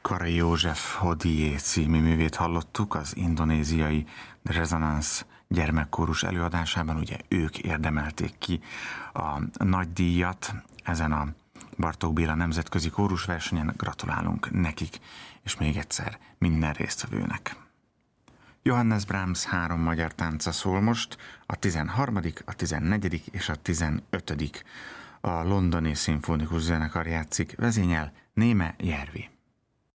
Karai József Hodié című művét hallottuk az indonéziai Resonance gyermekkórus előadásában. Ugye ők érdemelték ki a nagy díjat ezen a Bartók Béla nemzetközi kórusversenyen. Gratulálunk nekik, és még egyszer minden résztvevőnek. Johannes Brahms 3 magyar tánca szól most, a 13., a 14. és a 15. A londoni szimfonikus zenekar játszik, vezényel Néme Järvi.